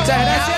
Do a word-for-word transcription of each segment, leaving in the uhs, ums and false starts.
Muchas gracias.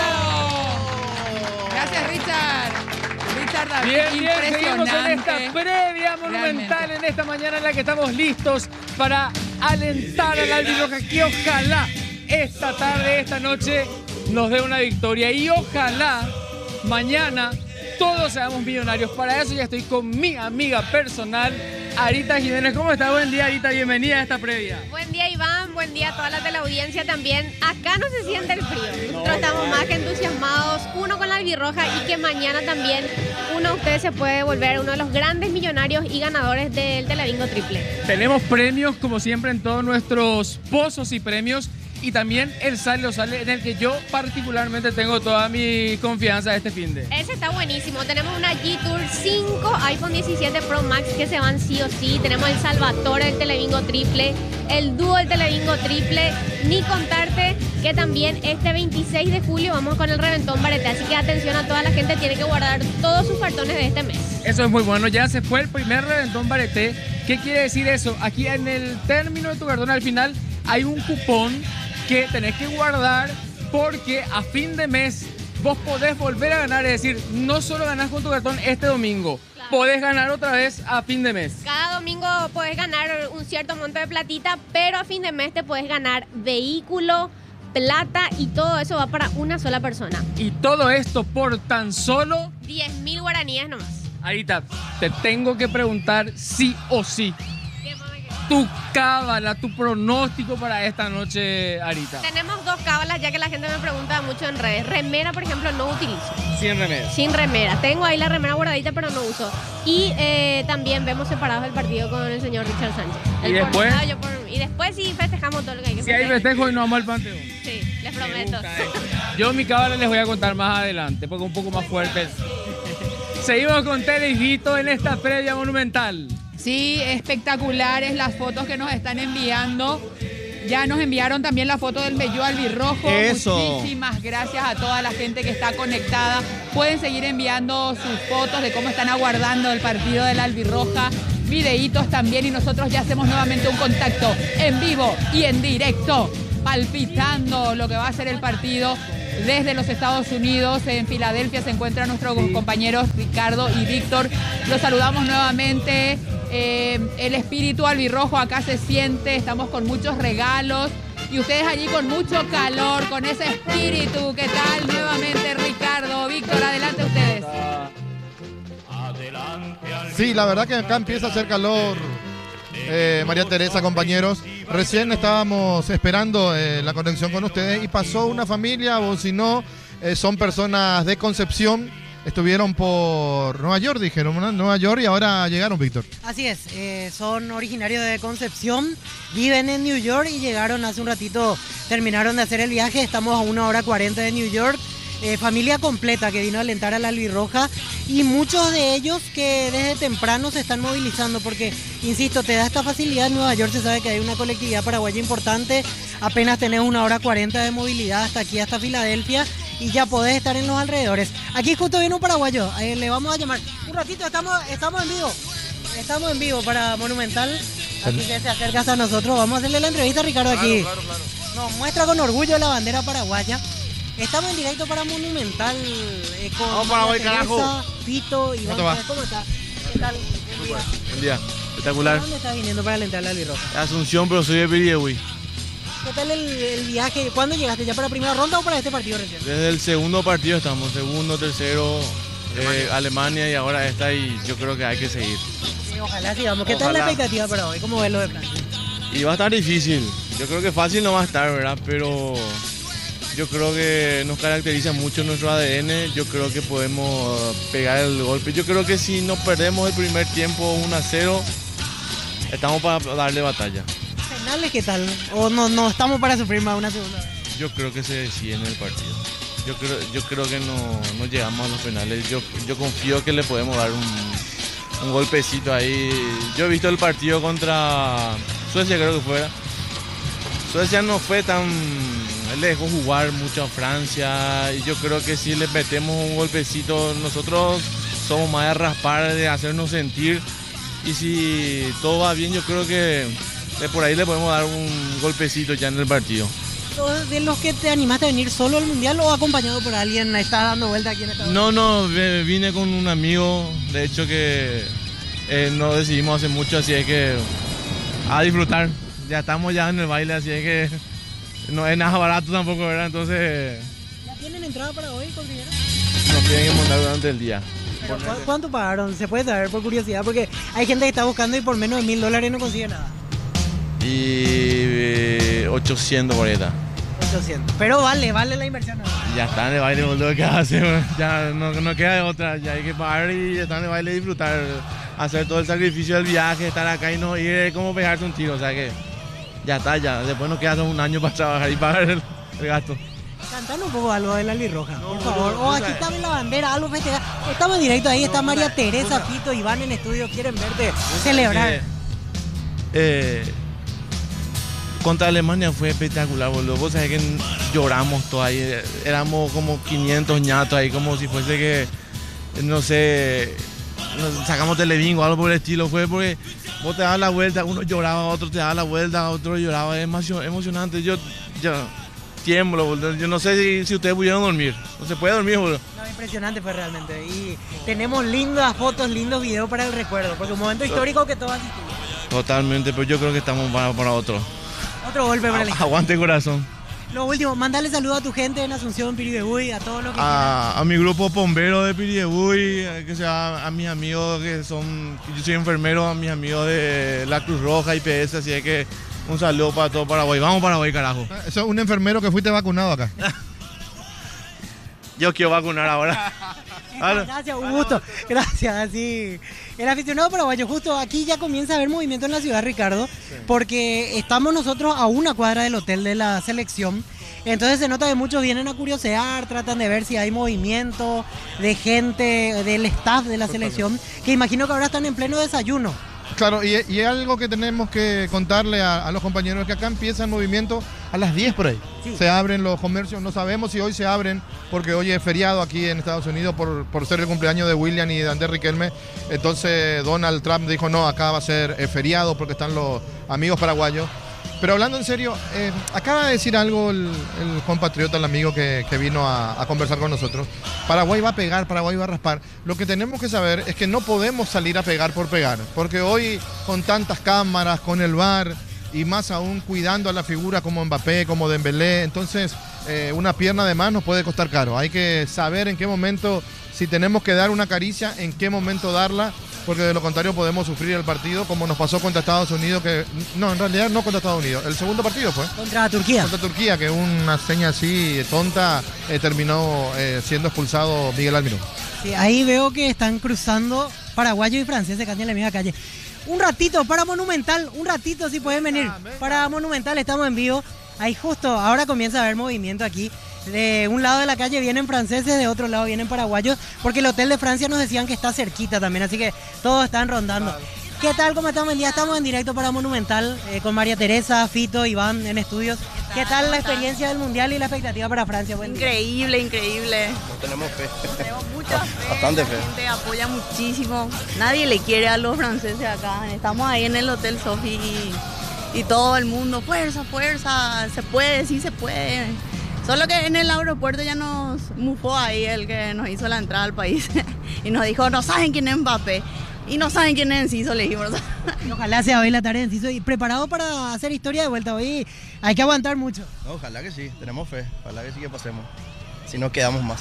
Gracias, Richard. Richard David, Bien, bien, seguimos en impresionante. esta previa monumental, Realmente. en esta mañana en la que estamos listos para alentar a la albirroja, que ojalá esta tarde, esta noche, nos dé una victoria. Y ojalá mañana todos seamos millonarios. Para eso ya estoy con mi amiga personal, Arita Jiménez. ¿Cómo está? Buen día, Arita. Bienvenida a esta previa. Buen día, Iván. Buen día a toda la teleaudiencia también. Acá no se siente el frío. Nosotros estamos más que entusiasmados, uno con la albirroja, y que mañana también uno de ustedes se puede volver uno de los grandes millonarios y ganadores del Telebingo Triple. Tenemos premios, como siempre, en todos nuestros pozos y premios. Y también el Sale o Sale, en el que yo particularmente tengo toda mi confianza este fin de. Ese está buenísimo. Tenemos una G-Tour cinco, iPhone diecisiete Pro Max que se van sí o sí. Tenemos el Salvatore del Telebingo Triple, el dúo del Telebingo Triple. Ni contarte que también este veintiséis de julio vamos con el Reventón Varete. Así que atención a toda la gente, tiene que guardar todos sus cartones de este mes. Eso es muy bueno. Ya se fue el primer Reventón Varete. ¿Qué quiere decir eso? Aquí en el término de tu cartón al final hay un cupón que tenés que guardar, porque a fin de mes vos podés volver a ganar. Es decir, no solo ganás con tu cartón este domingo, Claro. podés ganar otra vez a fin de mes. Cada domingo puedes ganar un cierto monto de platita, pero a fin de mes te puedes ganar vehículo, plata, y todo eso va para una sola persona. Y todo esto por tan solo... diez mil guaraníes nomás. Arita, te tengo que preguntar sí o sí. ¿Qué más me queda? Tu cábala, tu pronóstico para esta noche, Arita. Tenemos dos cábalas, ya que la gente me pregunta mucho en redes. Remera, por ejemplo, no utilizo. Sin remedio. Sin remera. Tengo ahí la remera guardadita, pero no uso. Y eh, también vemos separados el partido con el señor Richard Sánchez. ¿Y Él por después? un lado, yo por- Y después sí festejamos todo lo que hay que Si hay festejar. festejo y no vamos al Panteón. Sí, les Me prometo. gusta esto. Yo mi cábala les voy a contar más adelante, porque un poco más fuerte. Seguimos con Tele y Vito en esta previa monumental. Sí, espectaculares las fotos que nos están enviando. Ya nos enviaron también la foto del Melló albirrojo. Eso. Muchísimas gracias a toda la gente que está conectada. Pueden seguir enviando sus fotos de cómo están aguardando el partido de la albirroja. Videitos también, y nosotros ya hacemos nuevamente un contacto en vivo y en directo, palpitando lo que va a ser el partido desde los Estados Unidos. En Filadelfia se encuentran nuestros compañeros Ricardo y Víctor. Los saludamos nuevamente. Eh, el espíritu albirrojo acá se siente, estamos con muchos regalos y ustedes allí con mucho calor, con ese espíritu. ¿Qué tal? Nuevamente Ricardo, Víctor, adelante ustedes. Sí, la verdad que acá empieza a hacer calor, eh, María Teresa, compañeros. Recién estábamos esperando eh, la conexión con ustedes y pasó una familia, o si no, eh, son personas de Concepción. Estuvieron por Nueva York, dijeron, ¿no? Nueva York, y ahora llegaron, Víctor. Así es, eh, son originarios de Concepción, viven en New York y llegaron hace un ratito, terminaron de hacer el viaje. Estamos a una hora cuarenta de New York. Eh, familia completa que vino a alentar a la albirroja, y muchos de ellos que desde temprano se están movilizando porque, insisto, te da esta facilidad. En Nueva York se sabe que hay una colectividad paraguaya importante, apenas tenés una hora cuarenta de movilidad hasta aquí, hasta Filadelfia, y ya podés estar en los alrededores. Aquí justo viene un paraguayo, eh, le vamos a llamar. Un ratito, estamos, estamos en vivo, estamos en vivo para Monumental, así que se acerca hasta nosotros. Vamos a hacerle la entrevista a Ricardo aquí. Claro, claro, Nos muestra con orgullo la bandera paraguaya. Estamos en directo para Monumental eh, con Vamos, Paraguay, María Teresa, carajo. Pito, Iván. ¿Cómo te va? ¿Cómo está? ¿Qué tal? Buen día. Buen día. ¿De Espectacular. dónde estás viniendo para alentar la albirroja? Asunción, pero soy de Piriegüey. ¿Qué tal el, el viaje? ¿Cuándo llegaste? ¿Ya para primera ronda o para este partido recién? Desde el segundo partido estamos, segundo, tercero, eh, Alemania, y ahora esta, y yo creo que hay que seguir. Sí, ojalá sigamos. ¿Qué tal la Ojalá. expectativa para hoy? ¿Cómo ves lo de Francia? Y va a estar difícil. Yo creo que fácil no va a estar, ¿verdad? Pero yo creo que nos caracteriza mucho nuestro A D N. Yo creo que podemos pegar el golpe. Yo creo que si nos perdemos el primer tiempo uno a cero, estamos para darle batalla. ¿Penales qué tal? ¿O no, no estamos para sufrir más una segunda vez? Yo creo que se decide en el partido. Yo creo, yo creo que no, no llegamos a los penales. Yo, yo confío que le podemos dar un, un golpecito ahí. Yo he visto el partido contra Suecia, creo que fuera. Suecia no fue tan... Él le dejó jugar mucho a Francia, y yo creo que si le metemos un golpecito, nosotros somos más de raspar, de hacernos sentir, y si todo va bien, yo creo que de por ahí le podemos dar un golpecito ya en el partido. ¿Sos de los que te animaste a venir solo al Mundial o acompañado por alguien? ¿Estás dando vuelta aquí en Estados Unidos? No, no, vine con un amigo, de hecho que eh, no decidimos hace mucho, así es que a disfrutar. Ya estamos ya en el baile, así es que no es nada barato tampoco, ¿verdad? Entonces... ¿Ya tienen entrada para hoy, considera? Nos tienen que montar durante el día. Pero, ¿cu- ¿Cuánto pagaron? Se puede saber por curiosidad, porque hay gente que está buscando y por menos de mil dólares no consigue nada. Y eh, ochocientos por ahí está. ochocientos. Pero vale, vale la inversión. ¿No? Ya está en el baile, boludo, ¿qué hace? Ya no, no queda de otra, ya hay que pagar y estar en el baile y disfrutar. Hacer todo el sacrificio del viaje, estar acá y no ir como pegarte un tiro, o sea que ya está, ya. Después nos queda un año para trabajar y pagar el, el gasto. Cantanos un poco algo de la Albirroja, No, por favor. no, O o aquí sea, está la bandera, algo festejar. Estamos en directo ahí, está María Teresa, Fito, Iván en estudio, quieren verte celebrar. Eh, eh, contra Alemania fue espectacular, boludo. Vos sabés que lloramos todos ahí. Éramos como quinientos ñatos ahí, como si fuese que, no sé, nos sacamos Televingo o algo por el estilo. Fue porque vos te dabas la vuelta, uno lloraba, otro te daba la vuelta, otro lloraba. Es más emocionante. Yo, yo tiemblo, boludo. Yo no sé si, si ustedes pudieron dormir. No se puede dormir, boludo. No, impresionante fue realmente. Y tenemos lindas fotos, lindos videos para el recuerdo, porque un momento histórico que todos asistimos. Totalmente, pero yo creo que estamos para, para otro. Otro golpe para el equipo. Aguante corazón. Lo último, mandale saludos a tu gente en Asunción, Piribebuy, a todos los que A, a mi grupo bombero de Piribebuy, que sea, a mis amigos que son, yo soy enfermero, a mis amigos de la Cruz Roja y P S, así es que un saludo para todo Paraguay. Vamos Paraguay, carajo. Eso es un enfermero que fuiste vacunado acá. Yo quiero vacunar ahora. quieran. Gracias, un gusto. Gracias, así. El aficionado paraguayo, justo aquí ya comienza a haber movimiento en la ciudad, Ricardo, porque estamos nosotros a una cuadra del hotel de la selección. Entonces se nota que muchos vienen a curiosear, tratan de ver si hay movimiento de gente, del staff de la selección, que imagino que ahora están en pleno desayuno. Claro, y, y algo que tenemos que contarle a, a los compañeros es que acá empieza el movimiento a las diez por ahí. Sí. Se abren los comercios, no sabemos si hoy se abren porque hoy es feriado aquí en Estados Unidos por, por ser el cumpleaños de William y de Andrés Riquelme. Entonces Donald Trump dijo no, acá va a ser eh, feriado porque están los amigos paraguayos. Pero hablando en serio, eh, acaba de decir algo el, el compatriota, el amigo que, que vino a, a conversar con nosotros. Paraguay va a pegar, Paraguay va a raspar. Lo que tenemos que saber es que no podemos salir a pegar por pegar, porque hoy con tantas cámaras, con el V A R y más aún cuidando a la figura como Mbappé, como Dembélé, entonces eh, una pierna de más nos puede costar caro. Hay que saber en qué momento, si tenemos que dar una caricia, en qué momento darla, porque de lo contrario podemos sufrir el partido como nos pasó contra Estados Unidos, que no, en realidad no contra Estados Unidos, el segundo partido fue. Contra Turquía. Contra Turquía, que una seña así tonta eh, terminó eh, siendo expulsado Miguel Almirón. Sí, ahí veo que están cruzando paraguayos y franceses que están en la misma calle. Un ratito para Monumental, un ratito si pueden venir. Para Monumental estamos en vivo. Ahí justo, ahora comienza a haber movimiento aquí. De un lado de la calle vienen franceses, de otro lado vienen paraguayos, porque el hotel de Francia nos decían que está cerquita también, así que todos están rondando. Claro. ¿Qué tal? ¿Cómo estamos en día? Estamos en directo para Monumental eh, con María Teresa, Fito, Iván en estudios. ¿Qué tal, ¿Qué tal la experiencia del Mundial y la expectativa para Francia? Buen increíble, día. increíble. No tenemos fe. Tenemos mucha fe. Bastante fe. La gente apoya muchísimo. Nadie le quiere a los franceses acá. Estamos ahí en el Hotel Sofi y, y todo el mundo, fuerza, fuerza, se puede, sí se puede. Solo que en el aeropuerto ya nos mufó ahí el que nos hizo la entrada al país y nos dijo, no saben quién es Mbappé y no saben quién es Enciso, le dijimos. Ojalá sea hoy la tarea de Enciso y preparado para hacer historia de vuelta. Hoy hay que aguantar mucho. No, ojalá que sí, tenemos fe, ojalá que sí que pasemos, si no quedamos más.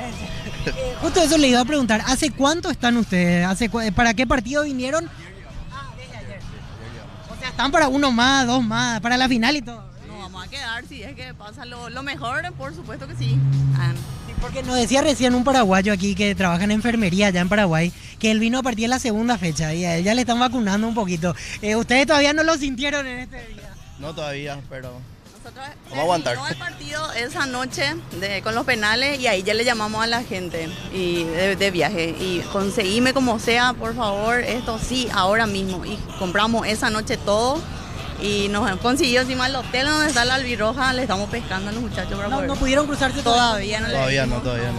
eh, justo eso le iba a preguntar, ¿hace cuánto están ustedes? ¿Hace cu ¿Para qué partido vinieron? Ah, desde ayer. O sea, están para uno más, dos más, para la final y todo. Vamos a quedar, si es que pasa lo, lo mejor, por supuesto que sí. Ah. Sí. Porque nos decía recién un paraguayo aquí que trabaja en enfermería allá en Paraguay, que él vino a partir de la segunda fecha y a él ya le están vacunando un poquito. Eh, ¿Ustedes todavía no lo sintieron en este día? No todavía, pero nosotros vamos a aguantar. el partido esa noche de, con los penales y ahí ya le llamamos a la gente y de, de viaje y conseguime como sea, por favor, esto sí, ahora mismo. Y compramos esa noche todo. Y nos consiguió encima el hotel donde está la Albirroja, le estamos pescando a los muchachos para No, poder. no pudieron cruzarse todavía. No todavía no, todavía no.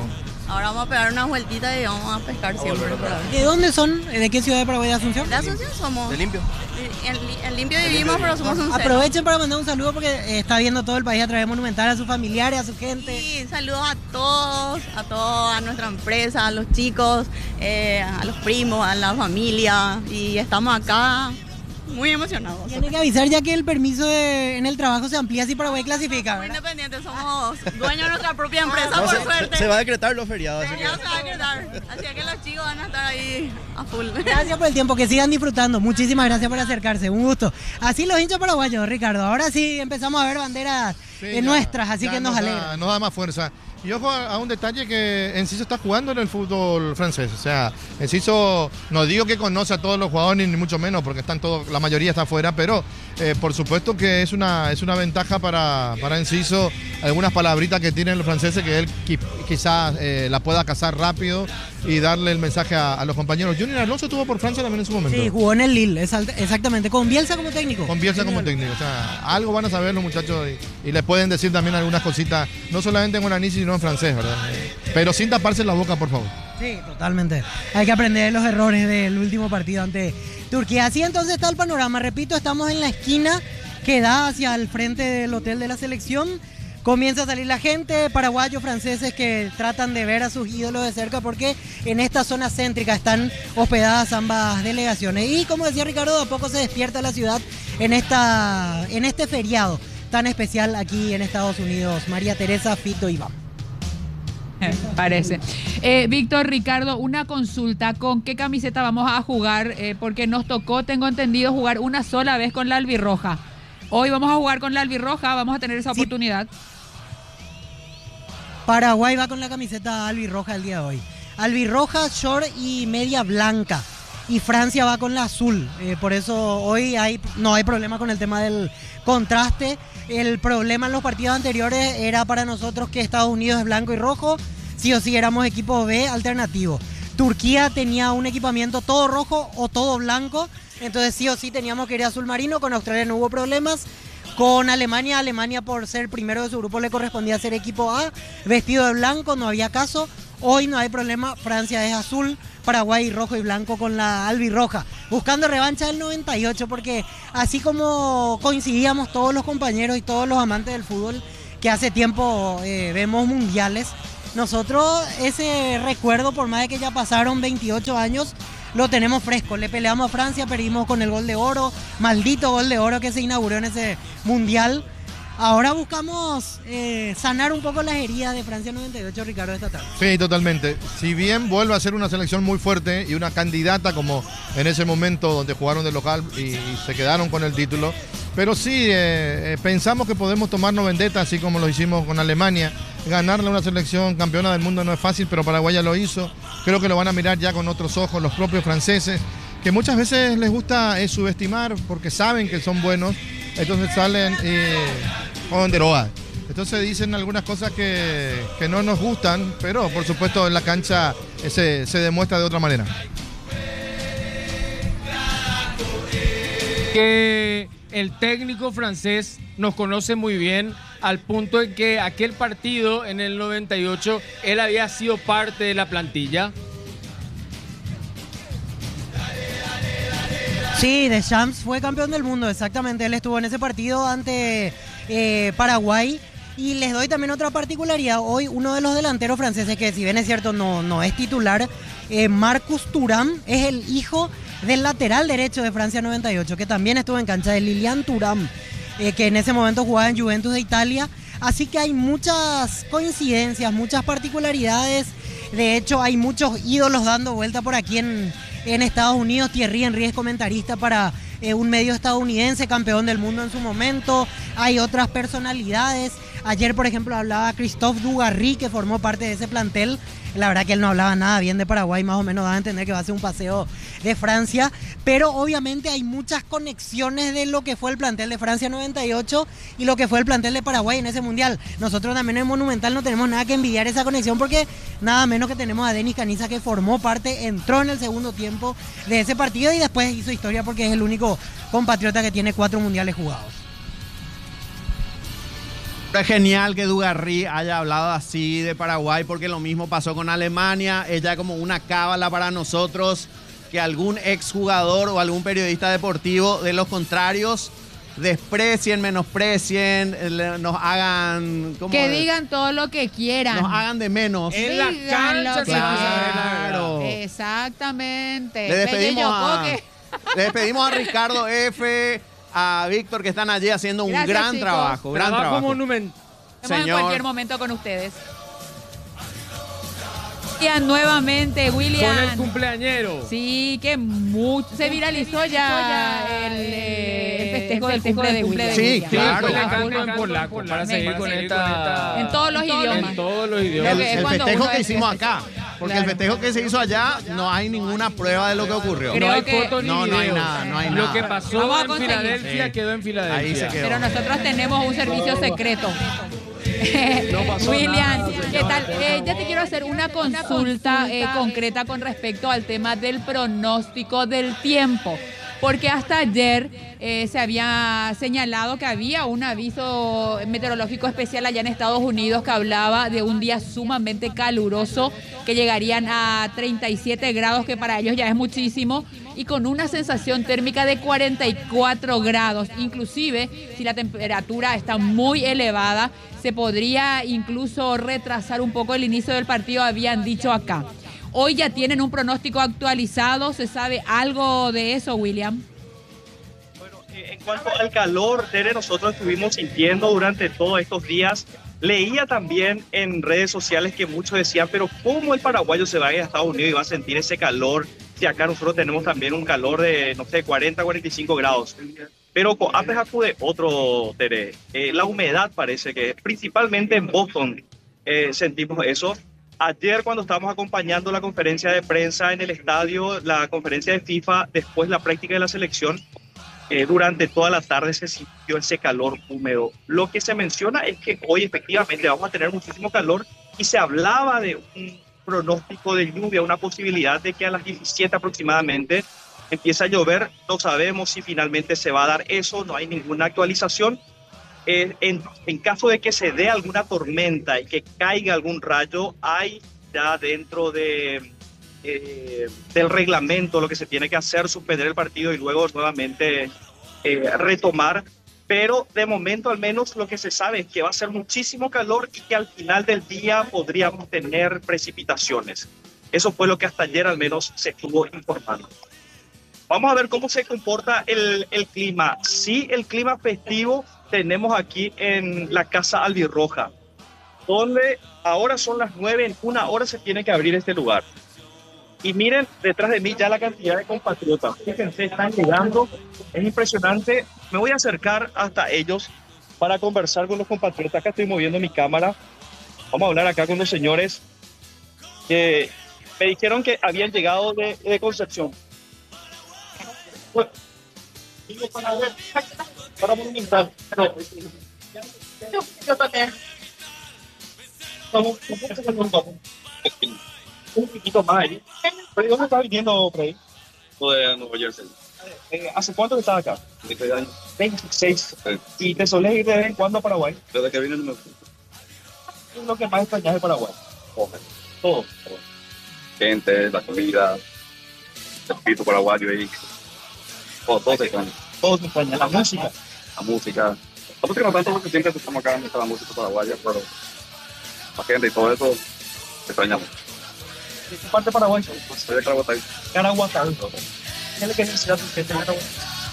Ahora vamos a pegar una vueltita y vamos a pescar siempre. ¿De dónde son? ¿De qué ciudad de Paraguay? ¿De Asunción? De Asunción somos. De Limpio. En, en Limpio vivimos, pero somos un cero. Aprovechen para mandar un saludo porque eh, está viendo todo el país a través de Monumental, a sus familiares, a su gente. Sí, saludos a todos, a toda a nuestra empresa, a los chicos, eh, a los primos, a la familia. Y estamos acá muy emocionados. Tiene que avisar ya que el permiso de- en el trabajo se amplía si Paraguay clasifica, Muy ¿verdad? independientes, somos dueños de nuestra propia empresa, No, por se, suerte. se va a decretar los feriados. así que- Ya se va a quedar. Así que los chicos van a estar ahí a full. Gracias por el tiempo, que sigan disfrutando. Muchísimas gracias por acercarse, un gusto. Así los hinchas paraguayos, Ricardo. Ahora sí empezamos a ver banderas Sí, eh, ya- nuestras, así ya que nos da- alegra. Nos da más fuerza. Y ojo a, a un detalle que Enciso está jugando en el fútbol francés. O sea, Enciso, no digo que conoce a todos los jugadores, ni mucho menos, porque están todos, la mayoría está afuera, pero eh, por supuesto que es una, es una ventaja para, para Enciso. Algunas palabritas que tienen los franceses que él qui- quizás eh, la pueda cazar rápido y darle el mensaje a, a los compañeros. Junior Alonso estuvo por Francia también en su momento. Sí, jugó en el Lille, exact- exactamente, con Bielsa como técnico. Con Bielsa como técnico. O sea, algo van a saber los muchachos y, y les pueden decir también algunas cositas, no solamente en guaraní, sino en francés, ¿verdad? Pero sin taparse la boca, por favor. Sí, totalmente. Hay que aprender de los errores del último partido ante Turquía. Así entonces está el panorama. Repito, estamos en la esquina que da hacia el frente del hotel de la selección. Comienza a salir la gente, paraguayos, franceses que tratan de ver a sus ídolos de cerca porque en esta zona céntrica están hospedadas ambas delegaciones. Y como decía Ricardo, de a poco se despierta la ciudad en, esta, en este feriado tan especial aquí en Estados Unidos. María Teresa, Fito, Iván. Parece. Eh, Víctor, Ricardo, una consulta. ¿Con qué camiseta vamos a jugar? Eh, porque nos tocó, tengo entendido, jugar una sola vez con la albirroja. Hoy vamos a jugar con la albirroja, vamos a tener esa Sí. oportunidad. Paraguay va con la camiseta albirroja el día de hoy. Albirroja, short y media blanca. Y Francia va con la azul. Eh, por eso hoy hay, no hay problema con el tema del contraste. El problema en los partidos anteriores era para nosotros que Estados Unidos es blanco y rojo. Sí o sí éramos equipo B alternativo. Turquía tenía un equipamiento todo rojo o todo blanco. Entonces sí o sí teníamos que ir azul marino. Con Australia no hubo problemas. Con Alemania, Alemania por ser primero de su grupo le correspondía ser equipo A, vestido de blanco, no había caso. Hoy no hay problema, Francia es azul, Paraguay rojo y blanco con la albirroja. Buscando revancha del noventa y ocho porque así como coincidíamos todos los compañeros y todos los amantes del fútbol que hace tiempo eh, vemos mundiales, nosotros ese recuerdo, por más de que ya pasaron veintiocho años, lo tenemos fresco. Le peleamos a Francia, perdimos con el gol de oro, maldito gol de oro que se inauguró en ese mundial. Ahora buscamos eh, sanar un poco las heridas de Francia noventa y ocho, Ricardo, esta tarde. Sí, totalmente. Si bien vuelve a ser una selección muy fuerte y una candidata como en ese momento donde jugaron de local y, y se quedaron con el título, pero sí eh, eh, pensamos que podemos tomarnos vendetta así como lo hicimos con Alemania. Ganarle a una selección campeona del mundo no es fácil, pero Paraguay ya lo hizo. Creo que lo van a mirar ya con otros ojos los propios franceses, que muchas veces les gusta eh, subestimar porque saben que son buenos, entonces salen y con droga. Entonces dicen algunas cosas que, que no nos gustan, pero por supuesto en la cancha eh, se, se demuestra de otra manera. Que el técnico francés nos conoce muy bien al punto en que aquel partido en el noventa y ocho él había sido parte de la plantilla. Sí, Deschamps fue campeón del mundo, exactamente. Él estuvo en ese partido ante eh, Paraguay. Y les doy también otra particularidad. Hoy uno de los delanteros franceses, que si bien es cierto no, no es titular, eh, Marcus Thuram, es el hijo del lateral derecho de Francia noventa y ocho, que también estuvo en cancha, de Lilian Thuram, eh, que en ese momento jugaba en Juventus de Italia. Así que hay muchas coincidencias, muchas particularidades. De hecho, hay muchos ídolos dando vuelta por aquí en, en Estados Unidos. Thierry Henry es comentarista para eh, un medio estadounidense, campeón del mundo en su momento. Hay otras personalidades. Ayer, por ejemplo, hablaba Christophe Dugarry, que formó parte de ese plantel. La verdad que él no hablaba nada bien de Paraguay, más o menos daba a entender que va a ser un paseo de Francia. Pero obviamente hay muchas conexiones de lo que fue el plantel de Francia noventa y ocho y lo que fue el plantel de Paraguay en ese mundial. Nosotros también en Monumental no tenemos nada que envidiar esa conexión porque nada menos que tenemos a Denis Caniza, que formó parte, entró en el segundo tiempo de ese partido y después hizo historia porque es el único compatriota que tiene cuatro mundiales jugados. Es genial que Dugarry haya hablado así de Paraguay, porque lo mismo pasó con Alemania. Es ya como una cábala para nosotros que algún exjugador o algún periodista deportivo de los contrarios desprecien, menosprecien, nos hagan... ¿cómo que es? digan todo lo que quieran. Nos hagan de menos. En la cancha se claro. Exactamente. Le despedimos, a, que... le despedimos a Ricardo F., a Víctor, que están allí haciendo un Gracias, gran chicos. trabajo. Gran Trabajo trabajo. monumental. Estamos Señor. en cualquier momento con ustedes. William, nuevamente, William. Con el cumpleañero. Sí, que mucho. Se viralizó ya el, eh, el festejo del cumple de William. Sí, claro. Después le canto en polaco para seguir con esta... En todos los idiomas. En todos los El, idiomas. que es el cuando festejo uno que es- hicimos acá. Porque Claro. el festejo que se hizo allá no hay ninguna prueba de lo que ocurrió. Creo no hay que- fotos ni No, no hay videos. nada, no hay Lo nada. que pasó Vamos a en conseguir. Filadelfia Sí. quedó en Filadelfia. Ahí se quedó. Pero nosotros tenemos un servicio secreto. No pasó William, nada, ¿qué señor, tal? por Eh, favor. ya te quiero hacer una consulta eh, concreta con respecto al tema del pronóstico del tiempo. Porque hasta ayer eh, se había señalado que había un aviso meteorológico especial allá en Estados Unidos que hablaba de un día sumamente caluroso, que llegarían a treinta y siete grados, que para ellos ya es muchísimo, y con una sensación térmica de cuarenta y cuatro grados. Inclusive, si la temperatura está muy elevada, se podría incluso retrasar un poco el inicio del partido, habían dicho acá. Hoy ya tienen un pronóstico actualizado, ¿se sabe algo de eso, William? Bueno, eh, en cuanto al calor, Tere, nosotros estuvimos sintiendo durante todos estos días. Leía también en redes sociales que muchos decían, pero ¿cómo el paraguayo se va a ir a Estados Unidos y va a sentir ese calor? Si acá nosotros tenemos también un calor de, no sé, cuarenta, cuarenta y cinco grados. Pero con Apes acude otro, Tere. Eh, la humedad parece que, principalmente en Boston, eh, sentimos eso. Ayer, cuando estábamos acompañando la conferencia de prensa en el estadio, la conferencia de FIFA, después la práctica de la selección, eh, durante toda la tarde se sintió ese calor húmedo. Lo que se menciona es que hoy efectivamente vamos a tener muchísimo calor y se hablaba de un pronóstico de lluvia, una posibilidad de que a las diecisiete aproximadamente empiece a llover. No sabemos si finalmente se va a dar eso, no hay ninguna actualización. Eh, en, en caso de que se dé alguna tormenta y que caiga algún rayo, hay ya dentro de, eh, del reglamento lo que se tiene que hacer, suspender el partido y luego nuevamente eh, retomar. Pero de momento al menos lo que se sabe es que va a ser muchísimo calor y que al final del día podríamos tener precipitaciones. Eso fue lo que hasta ayer al menos se estuvo informando. Vamos a ver cómo se comporta el, el clima. Sí, el clima festivo tenemos aquí en la Casa Albirroja, donde ahora son las nueve, en una hora se tiene que abrir este lugar. Y miren detrás de mí ya la cantidad de compatriotas. Fíjense, están llegando, es impresionante. Me voy a acercar hasta ellos para conversar con los compatriotas. Acá estoy moviendo mi cámara. Vamos a hablar acá con los señores que me dijeron que habían llegado de, de Concepción. Bueno, digo para ver, para monumental, pero yo, yo también. Vamos, vamos, un poquito más ahí. ¿Pero dónde estás viviendo por ahí? De Nueva Jersey. Eh, ¿Hace cuánto que estás acá? veintiséis años. veintiséis. Sí. ¿Y te solés ir de vez en cuando a Paraguay? Desde que vine no me fui. ¿Qué es lo que más extrañas de Paraguay? Comer. Todo. Gente, la comida, el espíritu paraguayo ahí. Todo, todo se extraña. Todo se extraña. La música. La música. La música no tanto porque siempre estamos acá en la música paraguaya, pero la gente y todo eso se extraña mucho. ¿De qué parte de Paraguay sos? Soy de Caraguatay. Caraguatay. ¿Qué le quieres decir a tu gente de Caraguatay?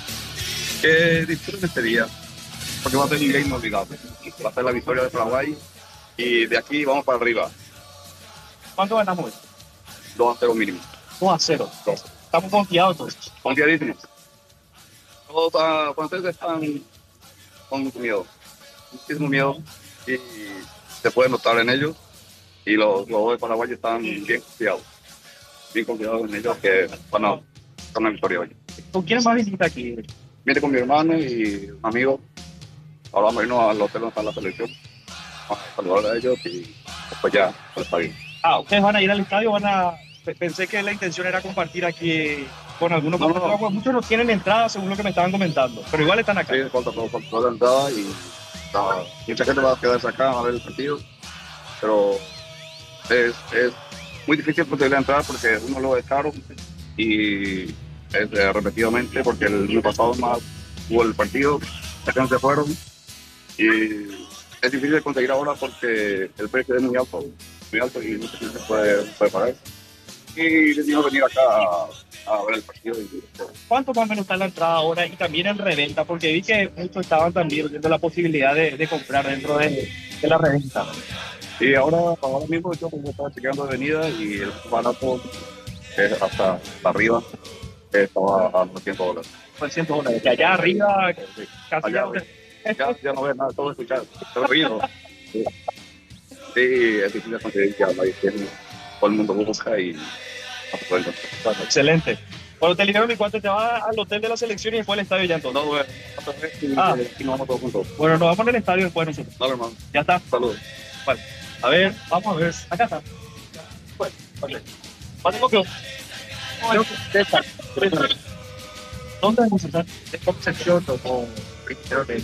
Que disfruten este día, porque va a ser un día inolvidable. Va a ser la victoria de Paraguay y de aquí vamos para arriba. ¿Cuánto ganamos hoy? dos a cero mínimo. dos a cero. Estamos confiados entonces. Confiadísimos. Todos los franceses están con mucho miedo, muchísimo miedo, y se puede notar en ellos. Y los jugadores paraguayos están bien confiados, bien confiados en ellos que van a ganar la victoria hoy. ¿Con quién más visita aquí? Vine con mi hermano y un amigo. Ahora vamos a irnos al hotel donde está la selección. Vamos a saludar a ellos y después ya está bien. Ah, ¿ustedes van a ir al estadio? Van a... Pensé que la intención era compartir aquí con algunos. No, no, no. Muchos no tienen entrada según lo que me estaban comentando, pero igual están acá. Sí, falta todo, falta toda la entrada y No, mucha gente va a quedarse acá a ver el partido, pero es, es muy difícil conseguir la entrada porque uno lo es caro y es eh, repetidamente porque el año pasado más hubo el partido, la gente se fueron y es difícil de conseguir ahora porque el precio es muy alto, muy alto y mucha gente puede, puede pagar. Y decidimos venir acá a, a ver el partido. ¿Cuánto más o menos está la entrada ahora y también en reventa? Porque vi que muchos estaban también viendo la posibilidad de, de comprar dentro de, de la reventa. Y ahora, ahora mismo yo pues, estaba chequeando de venida y el barato es hasta arriba estaba a doscientos dólares. doscientos dólares, que allá arriba sí. casi allá, ya, ya, ya no ves nada, todo escuchado, todo ruido. Sí. Sí, es difícil de conseguir que nadie tiene. Todo el mundo busca y bueno, excelente. Bueno, te libero mi cuarto, te vas al hotel de la selección y después al estadio ya entonces. No, bueno, ah. y nos vamos todos juntos. Bueno, nos vamos en el estadio después nosotros. Dale, hermano. Ya está. Saludos. Bueno, a ver, vamos a ver. Acá está. Bueno, ok. ¿Cuánto que ¿dónde vamos a estar? Es como sección como primero de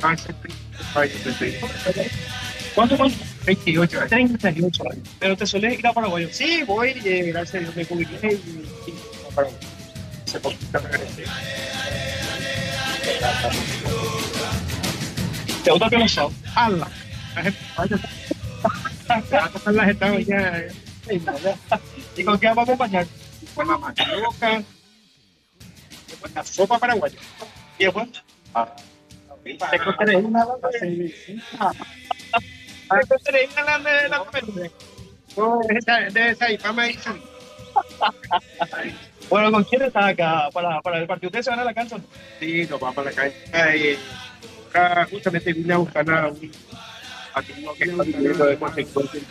¿Cuánto más? veintiocho años. treinta y ocho años. ¿Pero te sueles ir a Paraguay? Sí, voy, eh, gracias a Dios me publiqué y, y a Paraguay. Se poquito regresé. ¿Te gusta que no son? ¡Hala! Las estamos ya. ¿Y con qué vamos a acompañar? Con la mandioca, con la sopa paraguaya. ¿Y después? Ah. ¿Te contaré una de ¿Te contaré una de la comida? No, de esa, de esa y fama y son. Bueno, ¿con quién estás acá para, para el partido? ¿Ustedes se van a la cancha? Sí, nos vamos a la calle. Eh, acá justamente vine a buscar a un amigo que está viviendo de consecuencia.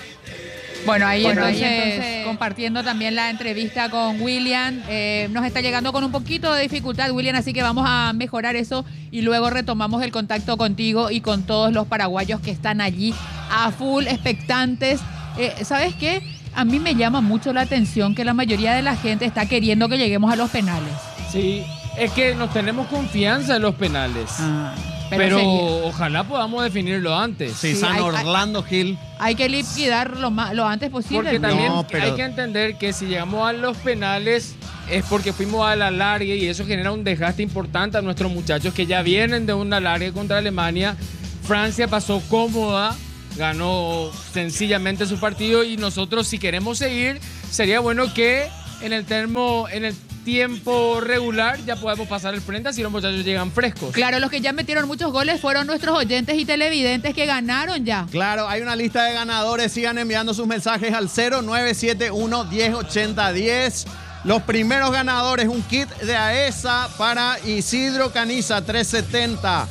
Bueno, ahí, Bueno, entonces, ahí entonces- compartiendo también la entrevista con William. Eh, nos está llegando con un poquito de dificultad, William, así que vamos a mejorar eso y luego retomamos el contacto contigo y con todos los paraguayos que están allí a full, expectantes. Eh, ¿Sabes qué? A mí me llama mucho la atención que la mayoría de la gente está queriendo que lleguemos a los penales. Sí, es que nos tenemos confianza en los penales. Ah, pero pero sería- ojalá podamos definirlo antes. Sí, Sí, San hay- hay- Orlando Gil. Hay que liquidar lo, más, lo antes posible. Porque ¿no? también No, pero- hay que entender que si llegamos a los penales es porque fuimos a la alargue y eso genera un desgaste importante a nuestros muchachos que ya vienen de una alargue contra Alemania. Francia pasó cómoda, ganó sencillamente su partido y nosotros si queremos seguir sería bueno que en el termo, en el tiempo regular ya podemos pasar el frente así los muchachos llegan frescos. Claro, los que ya metieron muchos goles fueron nuestros oyentes y televidentes que ganaron ya. Claro, hay una lista de ganadores. Sigan enviando sus mensajes al cero nueve siete uno, diez ochenta, diez. Los primeros ganadores, un kit de AESA para Isidro Caniza, trescientos setenta.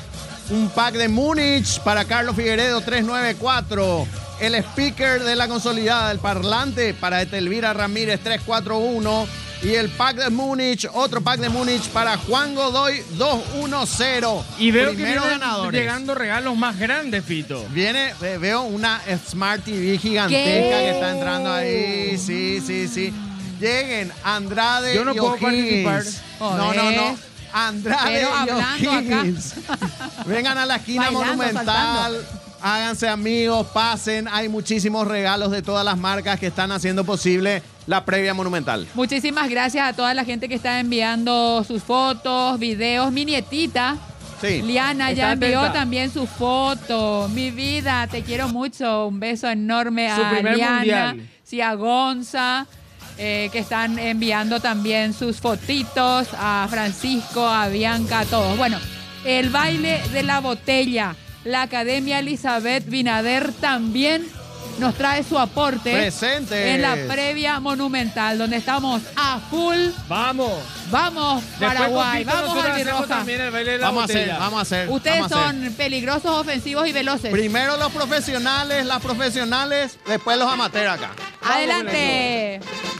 Un pack de Múnich para Carlos Figueredo, trescientos noventa y cuatro. El speaker de la consolidada, el parlante para Etelvira Ramírez, trescientos cuarenta y uno. Y el pack de Múnich, otro pack de Múnich para Juan Godoy, doscientos diez. Y veo Primeros que vienen ganadores. llegando regalos más grandes, Fito. Viene, ve- veo una Smart T V gigantesca ¿Qué? que está entrando ahí. Sí, sí, sí. Lleguen Andrade Yo no y puedo O'Higgins. participar. No, no, no. Andrade Pero y hablando acá. O'Higgins. Vengan a la esquina Bailando, monumental. saltando. Háganse amigos, pasen. Hay muchísimos regalos de todas las marcas que están haciendo posible la previa monumental. Muchísimas gracias a toda la gente que está enviando sus fotos, videos. Mi nietita, Sí. Liana, Está ya envió atenta. también su foto. Mi vida, te quiero mucho. Un beso enorme Su a primer Liana, mundial. sí, a Gonza, eh, que están enviando también sus fotitos, a Francisco, a Bianca, a todos. Bueno, el baile de la botella. La Academia Elizabeth Binader también nos trae su aporte Presentes. en la previa monumental, donde estamos a full. Vamos. Vamos, Después, Paraguay, Fito, vamos, nosotros hacemos Albirroja. también el baile de la Vamos a hacer, botella. vamos a hacer. Ustedes vamos a hacer. son peligrosos, ofensivos y veloces. Primero los profesionales, las profesionales, después los amateurs acá. Adelante.